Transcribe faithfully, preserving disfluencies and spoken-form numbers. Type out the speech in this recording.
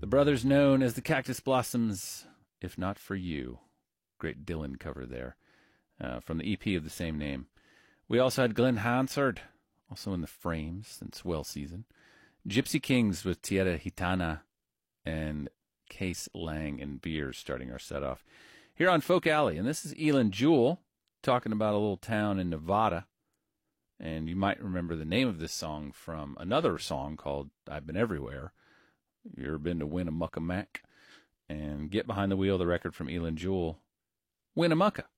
The brothers known as the Cactus Blossoms, If Not For You. Great Dylan cover there, uh, from the E P of the same name. We also had Glenn Hansard, also in the Frames since Well Season. Gypsy Kings with Tierra Gitana, and Case Lang and Beers starting our set off here on Folk Alley. And this is Elin Jewell talking about a little town in Nevada. And you might remember the name of this song from another song called I've Been Everywhere. You ever been to Winnemucca Mac? And Get Behind the Wheel, the record from Elin Jewell. Winnemucca.